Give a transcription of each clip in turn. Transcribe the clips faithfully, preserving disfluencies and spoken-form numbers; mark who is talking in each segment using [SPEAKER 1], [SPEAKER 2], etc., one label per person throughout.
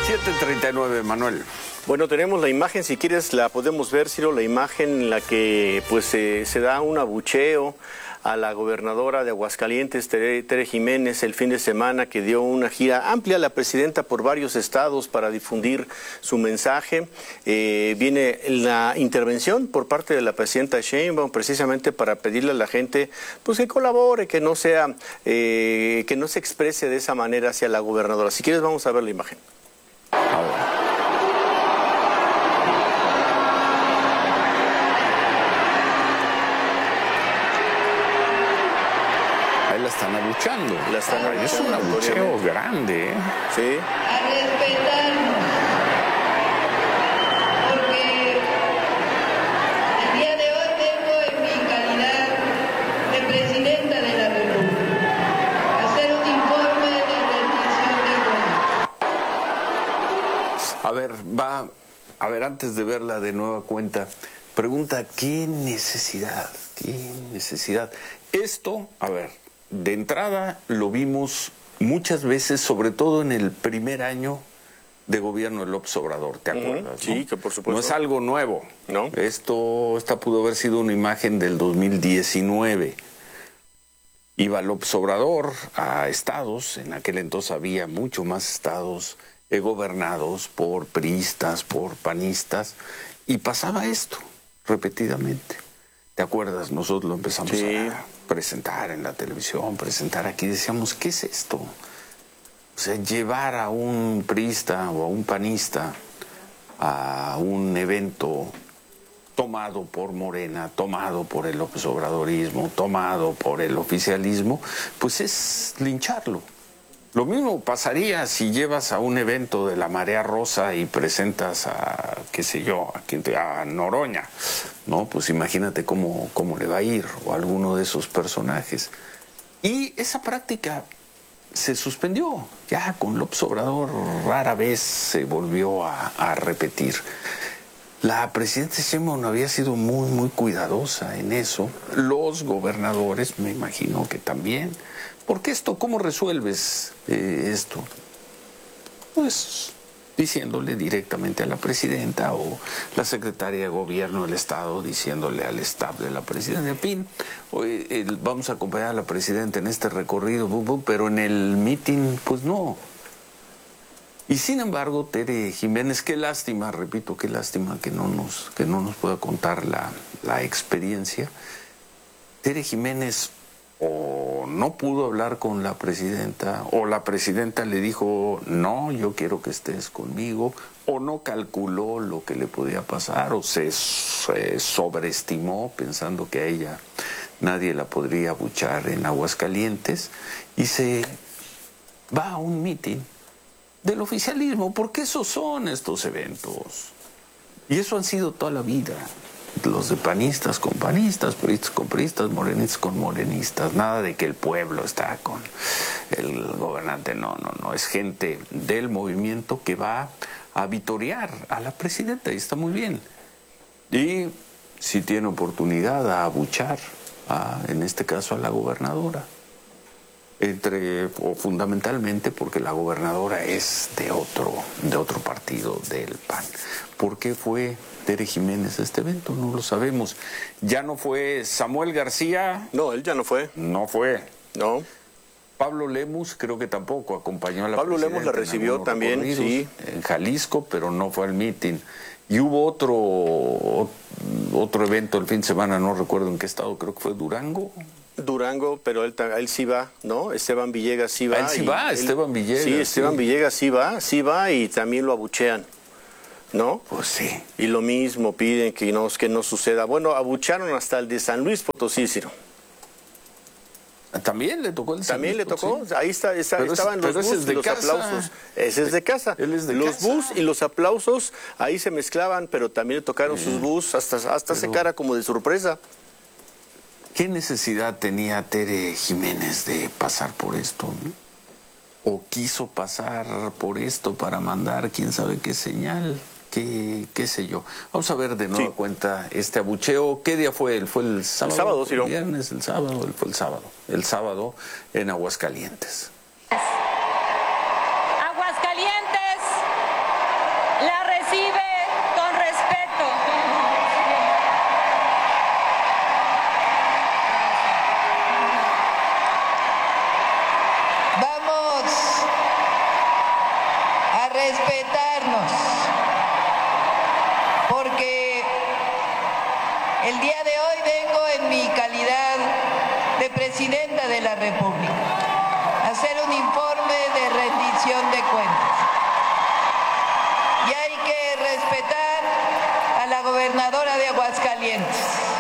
[SPEAKER 1] siete treinta y nueve, Manuel.
[SPEAKER 2] Bueno, tenemos la imagen, si quieres la podemos ver, Ciro, la imagen en la que pues eh, se da un abucheo a la gobernadora de Aguascalientes, Tere, Tere Jiménez, el fin de semana, que dio una gira amplia a la presidenta por varios estados para difundir su mensaje. Eh, viene la intervención por parte de la presidenta Sheinbaum precisamente para pedirle a la gente pues que colabore, que no sea, eh, que no se exprese de esa manera hacia la gobernadora. Si quieres vamos a ver la imagen.
[SPEAKER 1] Ahora. La están abuchando.
[SPEAKER 2] La están abuchando.
[SPEAKER 1] Es un abucheo grande, ¿eh?
[SPEAKER 2] Sí.
[SPEAKER 3] A respetarnos. Porque el día de hoy vengo en mi calidad de presidenta de la República a hacer un informe de rendición de cuentas.
[SPEAKER 1] A ver, va. A ver, antes de verla de nueva cuenta, pregunta: ¿qué necesidad? ¿Qué necesidad? Esto, a ver. De entrada lo vimos muchas veces, sobre todo en el primer año de gobierno de López Obrador, ¿te acuerdas?
[SPEAKER 2] Uh-huh. Sí,
[SPEAKER 1] ¿no?
[SPEAKER 2] que por supuesto.
[SPEAKER 1] No es algo nuevo,
[SPEAKER 2] ¿no?
[SPEAKER 1] Esto, esta pudo haber sido una imagen del dos mil diecinueve. Iba López Obrador a estados, en aquel entonces había mucho más estados eh, gobernados por priistas, por panistas, y pasaba esto repetidamente. ¿Te acuerdas? Nosotros lo empezamos sí. a presentar en la televisión, presentar aquí, decíamos, ¿qué es esto? O sea, llevar a un priista o a un panista a un evento tomado por Morena, tomado por el López Obradorismo, tomado por el oficialismo, pues es lincharlo. Lo mismo pasaría si llevas a un evento de la Marea Rosa y presentas a, qué sé yo, a, a Noroña, ¿no? Pues imagínate cómo, cómo le va a ir, o a alguno de esos personajes. Y esa práctica se suspendió, ya con López Obrador rara vez se volvió a, a repetir. La presidenta Sheinbaum había sido muy, muy cuidadosa en eso. Los gobernadores, me imagino que también. Porque esto, ¿cómo resuelves eh, esto? Pues diciéndole directamente a la presidenta o la secretaria de gobierno del estado diciéndole al staff de la presidenta, en fin, hoy, eh, vamos a acompañar a la presidenta en este recorrido, bu, bu, pero en el meeting, pues no. Y sin embargo, Tere Jiménez, qué lástima, repito, qué lástima que no nos, que no nos pueda contar la, la experiencia. Tere Jiménez o no pudo hablar con la presidenta, o la presidenta le dijo, no, yo quiero que estés conmigo, o no calculó lo que le podía pasar, o se, se sobreestimó pensando que a ella nadie la podría abuchar en Aguascalientes, y se va a un mitin del oficialismo, porque esos son estos eventos. Y eso han sido toda la vida. Los de panistas con panistas, priistas con priistas, morenistas con morenistas. Nada de que el pueblo está con el gobernante. No, no, no. Es gente del movimiento que va a vitorear a la presidenta y está muy bien. Y si tiene oportunidad a abuchar, a, en este caso a la gobernadora. Entre, o fundamentalmente porque la gobernadora es de otro, de otro partido, del P A N. ¿Por qué fue Tere Jiménez a este evento? No lo sabemos. ¿Ya no fue Samuel García?
[SPEAKER 2] No, él ya no fue.
[SPEAKER 1] No fue.
[SPEAKER 2] No.
[SPEAKER 1] Pablo Lemus creo que tampoco acompañó a la
[SPEAKER 2] Pablo Lemus la recibió también, sí.
[SPEAKER 1] En Jalisco, pero no fue al mitin. Y hubo otro, otro evento el fin de semana, no recuerdo en qué estado, creo que fue Durango.
[SPEAKER 2] Durango, pero él, él sí va, ¿no? Esteban Villegas sí va.
[SPEAKER 1] Él sí va, él, Esteban Villegas.
[SPEAKER 2] Sí, Esteban sí. Villegas sí va, sí va y también lo abuchean, ¿no?
[SPEAKER 1] Pues sí.
[SPEAKER 2] Y lo mismo piden que no, que no suceda. Bueno, abucharon hasta el de San Luis Potosí, Ciro.
[SPEAKER 1] También le tocó el San
[SPEAKER 2] También
[SPEAKER 1] Luis
[SPEAKER 2] le tocó,
[SPEAKER 1] Potosí.
[SPEAKER 2] Ahí está, está estaban los bus y los casa. aplausos. Ese es de casa.
[SPEAKER 1] Él es de
[SPEAKER 2] los
[SPEAKER 1] casa.
[SPEAKER 2] bus y los aplausos ahí se mezclaban, pero también le tocaron eh, sus bus, hasta, hasta pero... se cara como de sorpresa.
[SPEAKER 1] ¿Qué necesidad tenía Tere Jiménez de pasar por esto? ¿No? ¿O quiso pasar por esto para mandar quién sabe qué señal? ¿Qué, qué sé yo? Vamos a ver de nueva sí. cuenta este abucheo. ¿Qué día fue? ¿Fue el sábado?
[SPEAKER 2] El sábado, sí,
[SPEAKER 1] ¿El viernes? ¿El sábado? Él fue el sábado. El sábado en Aguascalientes.
[SPEAKER 4] Aguascalientes
[SPEAKER 3] a respetarnos, porque el día de hoy vengo en mi calidad de Presidenta de la República a hacer un informe de rendición de cuentas. Y hay que respetar a la gobernadora de Aguascalientes.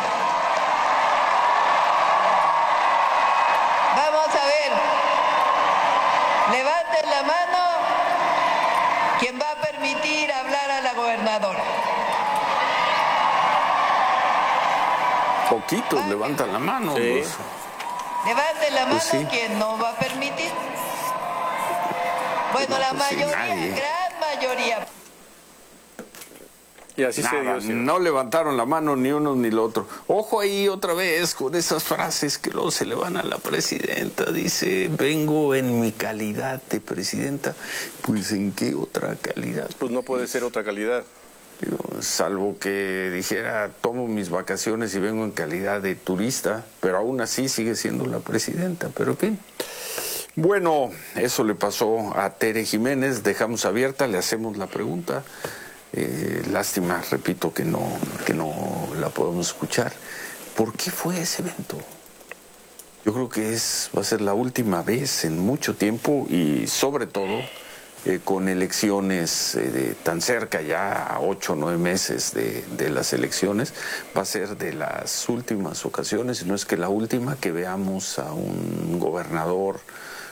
[SPEAKER 3] Vamos a ver, levanten la mano quien va a permitir hablar a la gobernadora.
[SPEAKER 1] Poquitos levantan la mano.
[SPEAKER 2] Sí.
[SPEAKER 1] Pues.
[SPEAKER 3] Levanten la mano
[SPEAKER 1] Pues sí.
[SPEAKER 3] quien no va a permitir. Bueno, la
[SPEAKER 1] pues sí,
[SPEAKER 3] mayoría,
[SPEAKER 1] nadie.
[SPEAKER 3] gran mayoría.
[SPEAKER 2] Y así se
[SPEAKER 1] Nada,
[SPEAKER 2] dio, Ciro.
[SPEAKER 1] no levantaron la mano ni uno ni el otro. Ojo ahí otra vez con esas frases que luego se le van a la presidenta. Dice, vengo en mi calidad de presidenta. Pues ¿en qué otra calidad?
[SPEAKER 2] Pues no puede ser otra calidad.
[SPEAKER 1] Digo, salvo que dijera, tomo mis vacaciones y vengo en calidad de turista, pero aún así sigue siendo la presidenta. Pero en fin. Bueno, eso le pasó a Tere Jiménez. Dejamos abierta, le hacemos la pregunta. Eh, lástima, repito, que no, que no la podemos escuchar. ¿Por qué fue ese evento? Yo creo que es, va a ser la última vez en mucho tiempo y sobre todo eh, con elecciones eh, de, tan cerca ya, a ocho o nueve meses de, de las elecciones, va a ser de las últimas ocasiones, no es que la última, que veamos a un gobernador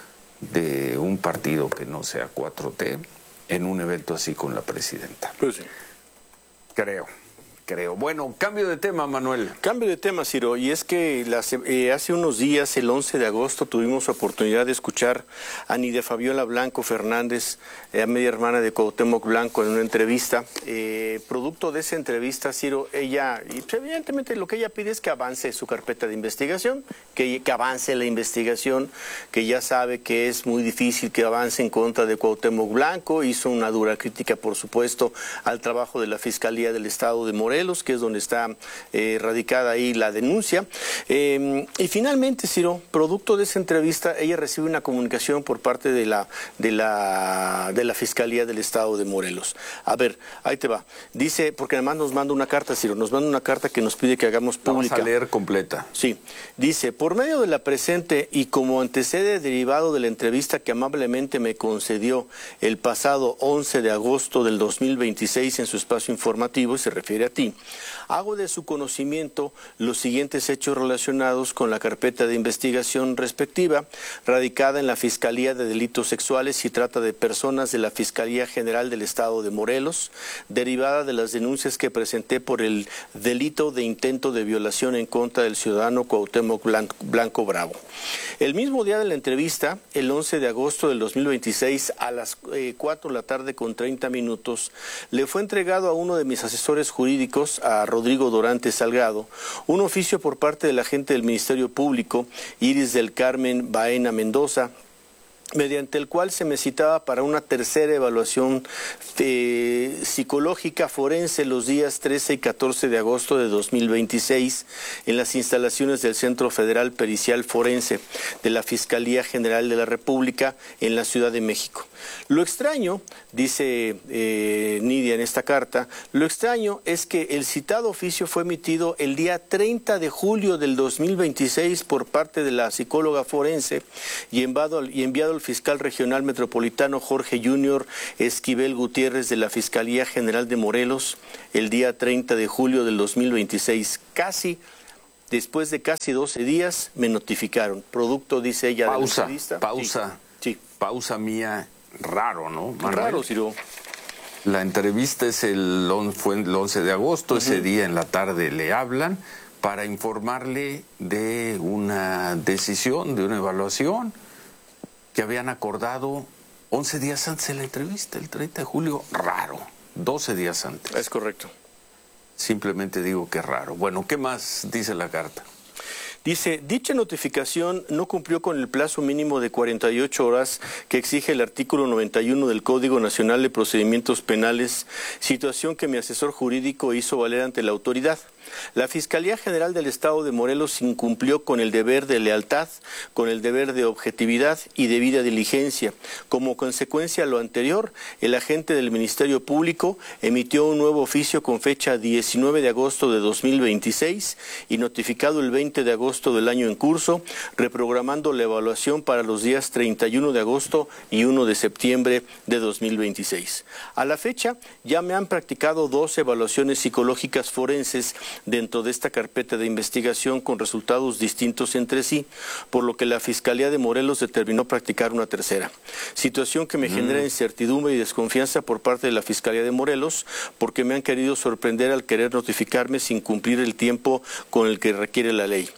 [SPEAKER 1] de un partido que no sea cuatro T en un evento así con la presidenta.
[SPEAKER 2] Pues sí.
[SPEAKER 1] Creo, creo. Bueno, cambio de tema, Manuel.
[SPEAKER 2] Cambio de tema, Ciro, y es que las, eh, hace unos días, el once de agosto, tuvimos oportunidad de escuchar a Nidia Fabiola Blanco Fernández, eh, media hermana de Cuauhtémoc Blanco, en una entrevista. Eh, producto de esa entrevista, Ciro, ella, y pues, evidentemente lo que ella pide es que avance su carpeta de investigación, que, que avance la investigación, que ya sabe que es muy difícil que avance en contra de Cuauhtémoc Blanco. Hizo una dura crítica, por supuesto, al trabajo de la Fiscalía del Estado de Morelos, que es donde está eh, radicada ahí la denuncia. Eh, y finalmente, Ciro, producto de esa entrevista, ella recibe una comunicación por parte de la, de la, de la Fiscalía del Estado de Morelos. A ver, ahí te va. Dice, porque además nos manda una carta, Ciro, nos manda una carta que nos pide que hagamos pública.
[SPEAKER 1] Vamos a leer completa.
[SPEAKER 2] Sí, dice, por medio de la presente y como antecede derivado de la entrevista que amablemente me concedió el pasado once de agosto del dos mil veintiséis en su espacio informativo, y se refiere a ti, hago de su conocimiento los siguientes hechos relacionados con la carpeta de investigación respectiva, radicada en la Fiscalía de Delitos Sexuales y Trata de Personas de la Fiscalía General del Estado de Morelos, derivada de las denuncias que presenté por el delito de intento de violación en contra del ciudadano Cuauhtémoc Blanco Bravo. El mismo día de la entrevista, el once de agosto del dos mil veintiséis, a las eh, cuatro de la tarde con treinta minutos, le fue entregado a uno de mis asesores jurídicos, a Rodrigo Dorante Salgado, un oficio por parte del agente del Ministerio Público, Iris del Carmen Baena Mendoza, mediante el cual se me citaba para una tercera evaluación eh, psicológica forense los días trece y catorce de agosto de dos mil veintiséis en las instalaciones del Centro Federal Pericial Forense de la Fiscalía General de la República en la Ciudad de México. Lo extraño, dice eh, Nidia en esta carta, lo extraño es que el citado oficio fue emitido el día treinta de julio del dos mil veintiséis por parte de la psicóloga forense y enviado, y enviado al fiscal regional metropolitano Jorge Junior Esquivel Gutiérrez de la Fiscalía General de Morelos el día treinta de julio del dos mil veintiséis. Casi, después de casi doce días, me notificaron. Producto, dice ella,
[SPEAKER 1] Pausa,
[SPEAKER 2] de la entrevista.
[SPEAKER 1] pausa,
[SPEAKER 2] Sí, sí.
[SPEAKER 1] pausa mía. Raro, ¿no, Manuel?
[SPEAKER 2] Raro, Ciro.
[SPEAKER 1] La entrevista es el, on- fue el once de agosto, uh-huh. Ese día en la tarde le hablan para informarle de una decisión, de una evaluación que habían acordado once días antes de la entrevista, el treinta de julio. Raro, doce días antes.
[SPEAKER 2] Es correcto.
[SPEAKER 1] Simplemente digo que raro. Bueno, ¿qué más dice la carta?
[SPEAKER 2] Dice, dicha notificación no cumplió con el plazo mínimo de cuarenta y ocho horas que exige el artículo noventa y uno del Código Nacional de Procedimientos Penales, situación que mi asesor jurídico hizo valer ante la autoridad. La Fiscalía General del Estado de Morelos incumplió con el deber de lealtad, con el deber de objetividad y debida diligencia. Como consecuencia de lo anterior, el agente del Ministerio Público emitió un nuevo oficio con fecha diecinueve de agosto de dos mil veintiséis y notificado el veinte de agosto del año en curso, reprogramando la evaluación para los días treinta y uno de agosto y uno de septiembre de dos mil veintiséis. A la fecha, ya me han practicado dos evaluaciones psicológicas forenses dentro de esta carpeta de investigación con resultados distintos entre sí, por lo que la Fiscalía de Morelos determinó practicar una tercera. Situación que me mm. genera incertidumbre y desconfianza por parte de la Fiscalía de Morelos, porque me han querido sorprender al querer notificarme sin cumplir el tiempo con el que requiere la ley.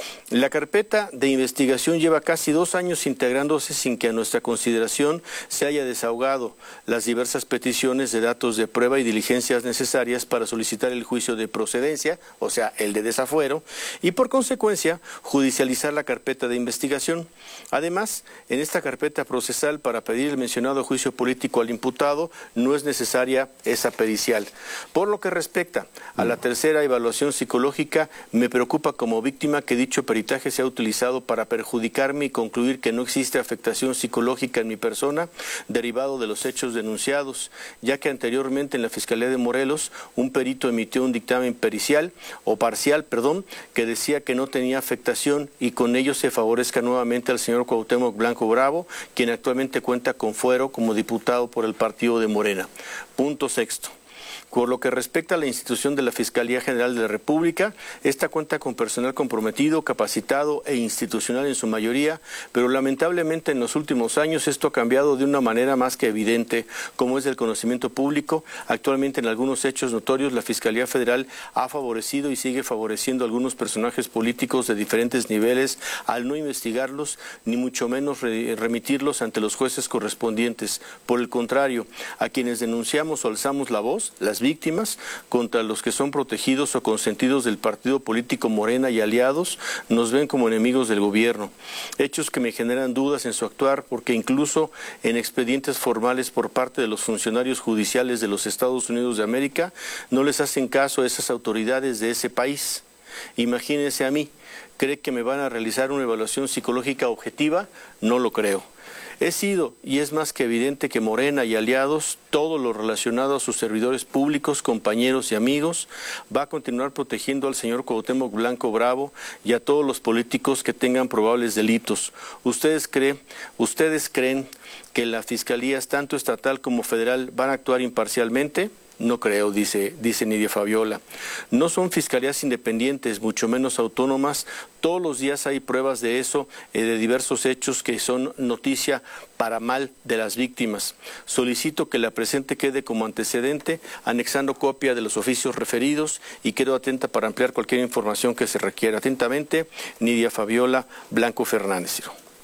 [SPEAKER 2] La carpeta de investigación lleva casi dos años integrándose sin que a nuestra consideración se haya desahogado las diversas peticiones de datos de prueba y diligencias necesarias para solicitar el juicio de procedencia, o sea, el de desafuero, y por consecuencia judicializar la carpeta de investigación. Además, en esta carpeta procesal para pedir el mencionado juicio político al imputado no es necesaria esa pericial. Por lo que respecta a la tercera evaluación psicológica, me preocupa como víctima que dicho peritaje se ha utilizado para perjudicarme y concluir que no existe afectación psicológica en mi persona derivado de los hechos denunciados, ya que anteriormente en la Fiscalía de Morelos un perito emitió un dictamen pericial o parcial, perdón, que decía que no tenía afectación y con ello se favorezca nuevamente al señor Cuauhtémoc Blanco Bravo, quien actualmente cuenta con fuero como diputado por el partido de Morena. Punto sexto. Por lo que respecta a la institución de la Fiscalía General de la República, esta cuenta con personal comprometido, capacitado e institucional en su mayoría, pero lamentablemente en los últimos años esto ha cambiado de una manera más que evidente, como es del conocimiento público. Actualmente en algunos hechos notorios la Fiscalía Federal ha favorecido y sigue favoreciendo a algunos personajes políticos de diferentes niveles al no investigarlos, ni mucho menos re remitirlos ante los jueces correspondientes. Por el contrario, a quienes denunciamos o alzamos la voz, las víctimas, contra los que son protegidos o consentidos del partido político Morena y aliados, nos ven como enemigos del gobierno. Hechos que me generan dudas en su actuar, porque incluso en expedientes formales por parte de los funcionarios judiciales de los Estados Unidos de América, no les hacen caso a esas autoridades de ese país. Imagínense a mí, ¿cree que me van a realizar una evaluación psicológica objetiva? No lo creo. He sido, y es más que evidente que Morena y aliados, todo lo relacionado a sus servidores públicos, compañeros y amigos, va a continuar protegiendo al señor Cuauhtémoc Blanco Bravo y a todos los políticos que tengan probables delitos. ¿Ustedes creen, ustedes creen que las fiscalías, tanto estatal como federal, van a actuar imparcialmente? No creo, dice, dice Nidia Fabiola. No son fiscalías independientes, mucho menos autónomas. Todos los días hay pruebas de eso, eh, de diversos hechos que son noticia para mal de las víctimas. Solicito que la presente quede como antecedente, anexando copia de los oficios referidos, y quedo atenta para ampliar cualquier información que se requiera. Atentamente, Nidia Fabiola Blanco Fernández.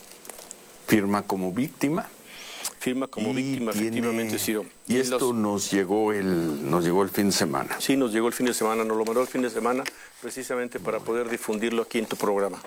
[SPEAKER 1] Firma como víctima.
[SPEAKER 2] Firma como y víctima, tiene, efectivamente, Ciro.
[SPEAKER 1] Y esto los... nos llegó el nos llegó el fin de semana.
[SPEAKER 2] Sí, nos llegó el fin de semana, nos lo mandó el fin de semana, precisamente para poder difundirlo aquí en tu programa.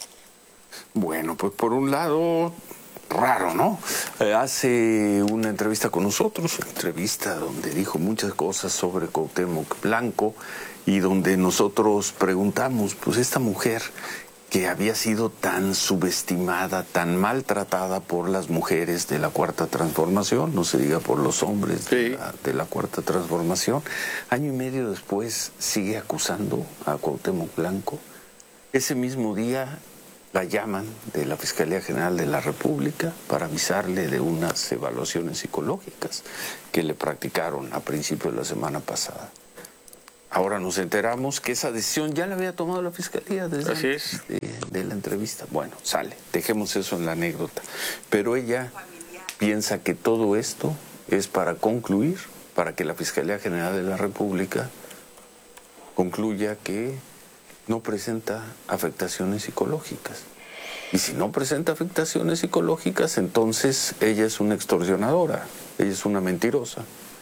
[SPEAKER 1] Bueno, pues por un lado, raro, ¿no? Eh, hace una entrevista con nosotros, una entrevista donde dijo muchas cosas sobre Cuauhtémoc Blanco y donde nosotros preguntamos, pues esta mujer que había sido tan subestimada, tan maltratada por las mujeres de la Cuarta Transformación, no se diga por los hombres sí. de, la, de la Cuarta Transformación, año y medio después sigue acusando a Cuauhtémoc Blanco. Ese mismo día la llaman de la Fiscalía General de la República para avisarle de unas evaluaciones psicológicas que le practicaron a principios de la semana pasada. Ahora nos enteramos que esa decisión ya la había tomado la Fiscalía desde
[SPEAKER 2] Así es.
[SPEAKER 1] De, de la entrevista. Bueno, sale, dejemos eso en la anécdota. Pero ella piensa que todo esto es para concluir, para que la Fiscalía General de la República concluya que no presenta afectaciones psicológicas. Y si no presenta afectaciones psicológicas, entonces ella es una extorsionadora, ella es una mentirosa.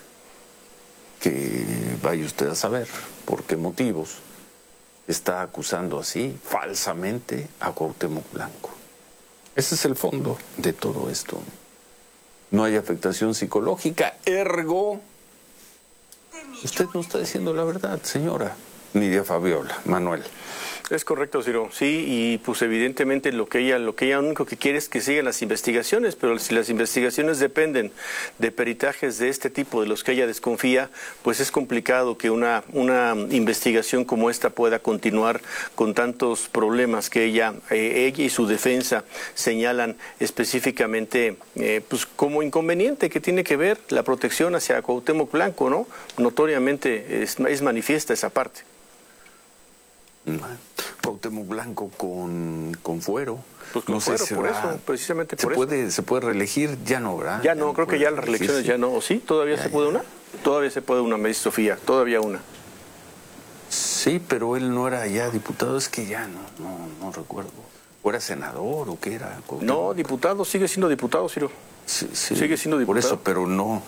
[SPEAKER 1] Que vaya usted a saber por qué motivos está acusando así falsamente a Cuauhtémoc Blanco. Ese es el fondo de todo esto. No hay afectación psicológica, ergo, usted no está diciendo la verdad, señora. Nidia Fabiola. Manuel.
[SPEAKER 2] Es correcto, Ciro. Sí, y pues evidentemente lo que ella, lo que ella único que quiere es que sigan las investigaciones, pero si las investigaciones dependen de peritajes de este tipo, de los que ella desconfía, pues es complicado que una, una investigación como esta pueda continuar con tantos problemas que ella, eh, ella y su defensa señalan específicamente eh, pues como inconveniente que tiene que ver la protección hacia Cuauhtémoc Blanco, ¿no? Notoriamente es, es manifiesta esa parte.
[SPEAKER 1] Cuauhtémoc Blanco con, con fuero.
[SPEAKER 2] Pues con
[SPEAKER 1] no
[SPEAKER 2] fuero,
[SPEAKER 1] sé si
[SPEAKER 2] por
[SPEAKER 1] va,
[SPEAKER 2] eso, precisamente
[SPEAKER 1] se
[SPEAKER 2] por
[SPEAKER 1] puede,
[SPEAKER 2] eso.
[SPEAKER 1] ¿Se puede reelegir? Ya no, ¿verdad?
[SPEAKER 2] Ya no,
[SPEAKER 1] ya
[SPEAKER 2] creo
[SPEAKER 1] no
[SPEAKER 2] que ya las reelecciones ya no. ¿O sí? ¿Todavía ya, se puede ya. una? Todavía se puede una, me dice Sofía, todavía una.
[SPEAKER 1] Sí, pero él no era ya diputado, es que ya no, no, no recuerdo. ¿O era senador o qué era?
[SPEAKER 2] Cuauhtémoc? No, diputado, sigue siendo diputado, Ciro.
[SPEAKER 1] Sí, sí,
[SPEAKER 2] sigue siendo diputado.
[SPEAKER 1] Por eso, pero no...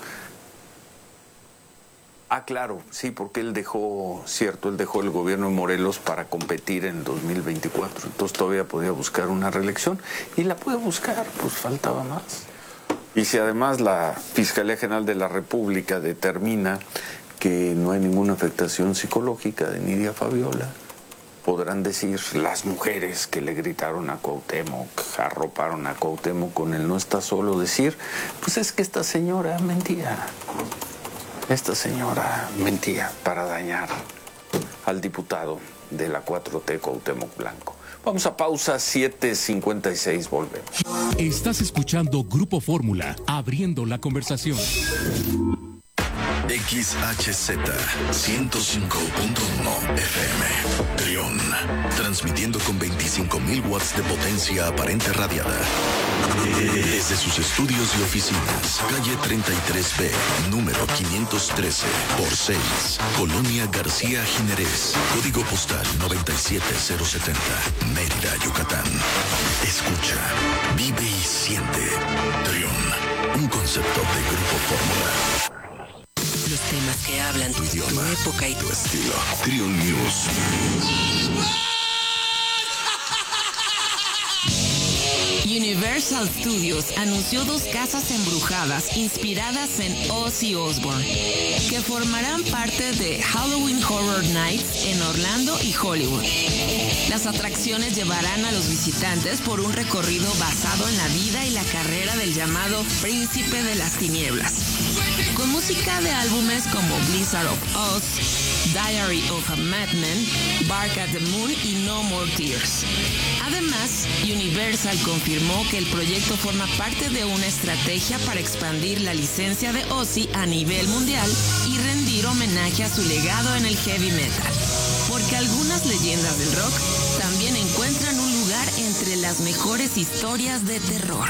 [SPEAKER 1] Ah, claro, sí, porque él dejó, cierto, él dejó el gobierno de Morelos para competir en dos mil veinticuatro, entonces todavía podía buscar una reelección y la puede buscar, pues faltaba más. Y si además la Fiscalía General de la República determina que no hay ninguna afectación psicológica de Nidia Fabiola, podrán decir las mujeres que le gritaron a Cuauhtémoc, arroparon a Cuauhtémoc con el no está solo, decir, pues es que esta señora mentía. Esta señora mentía para dañar al diputado de la cuatro T, Cuauhtémoc Blanco. Vamos a pausa, siete cincuenta y seis, volvemos.
[SPEAKER 4] Estás escuchando Grupo Fórmula, abriendo la conversación.
[SPEAKER 5] X H Z ciento cinco punto uno F M, Trión, transmitiendo con veinticinco mil watts de potencia aparente radiada. Desde sus estudios y oficinas, calle treinta y tres B, número quinientos trece por seis, Colonia García Jiménez, código postal noventa y siete cero setenta, Mérida, Yucatán. Escucha, vive y siente. Trión, un concepto de Grupo Fórmula.
[SPEAKER 6] Los temas que hablan tu idioma, tu época y
[SPEAKER 5] tu estilo. Trión News.
[SPEAKER 6] Universal Studios anunció dos casas embrujadas inspiradas en Ozzy Osbourne, que formarán parte de Halloween Horror Nights en Orlando y Hollywood. Las atracciones llevarán a los visitantes por un recorrido basado en la vida y la carrera del llamado Príncipe de las Tinieblas, con música de álbumes como Blizzard of Oz, Diary of a Madman, Bark at the Moon y No More Tears. Además, Universal confirmó que el proyecto forma parte de una estrategia para expandir la licencia de Ozzy a nivel mundial y rendir homenaje a su legado en el heavy metal, porque algunas leyendas del rock también encuentran un lugar entre las mejores historias de terror.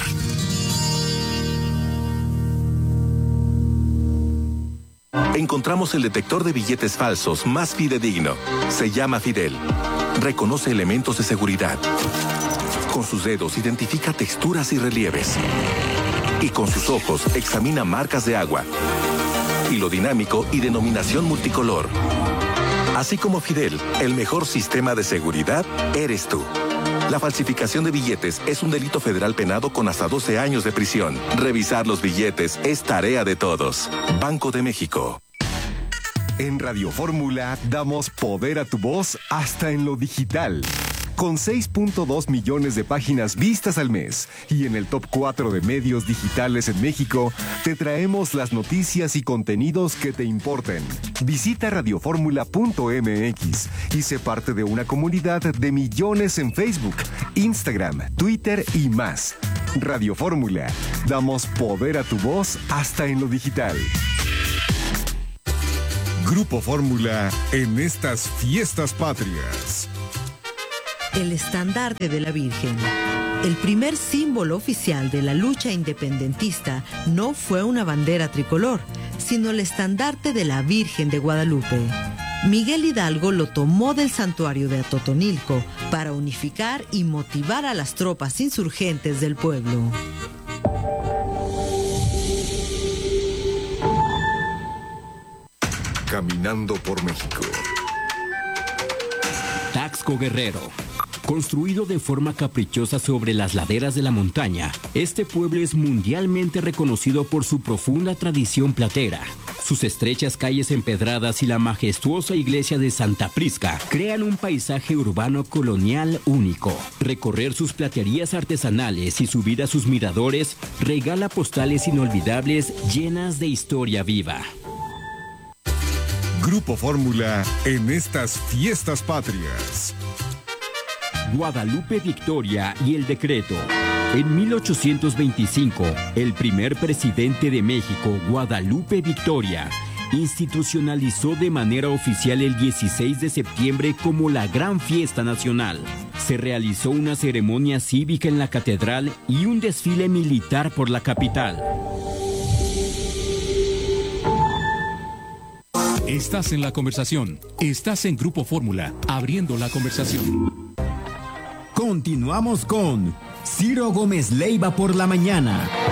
[SPEAKER 7] Encontramos el detector de billetes falsos más fidedigno. Se llama Fidel. Reconoce elementos de seguridad. Con sus dedos identifica texturas y relieves. Y con sus ojos examina marcas de agua. Hilo dinámico y denominación multicolor. Así como Fidel, el mejor sistema de seguridad eres tú. La falsificación de billetes es un delito federal penado con hasta doce años de prisión. Revisar los billetes es tarea de todos. Banco de México.
[SPEAKER 8] En Radio Fórmula damos poder a tu voz hasta en lo digital. Con seis punto dos millones de páginas vistas al mes y en el top cuatro de medios digitales en México, te traemos las noticias y contenidos que te importen. Visita radioformula punto m x y sé parte de una comunidad de millones en Facebook, Instagram, Twitter y más. Radio Fórmula, damos poder a tu voz hasta en lo digital.
[SPEAKER 9] Grupo Fórmula en estas fiestas patrias.
[SPEAKER 10] El estandarte de la Virgen. El primer símbolo oficial de la lucha independentista no fue una bandera tricolor, sino el estandarte de la Virgen de Guadalupe. Miguel Hidalgo lo tomó del santuario de Atotonilco para unificar y motivar a las tropas insurgentes del pueblo.
[SPEAKER 9] Caminando por México.
[SPEAKER 4] Taxco Guerrero. Construido de forma caprichosa sobre las laderas de la montaña, este pueblo es mundialmente reconocido por su profunda tradición platera, Sus estrechas calles empedradas y la majestuosa iglesia de Santa Prisca crean un paisaje urbano colonial único. Recorrer sus platerías artesanales y subir a sus miradores regala postales inolvidables llenas de historia viva.
[SPEAKER 9] Grupo Fórmula en estas fiestas patrias.
[SPEAKER 4] Guadalupe Victoria y el decreto. En mil ochocientos veinticinco, el primer presidente de México, Guadalupe Victoria, institucionalizó de manera oficial el dieciséis de septiembre como la Gran Fiesta Nacional. Se realizó una ceremonia cívica en la catedral y un desfile militar por la capital.
[SPEAKER 11] Estás en la conversación. Estás en Grupo Fórmula, abriendo la conversación.
[SPEAKER 4] Continuamos con Ciro Gómez Leiva por la mañana.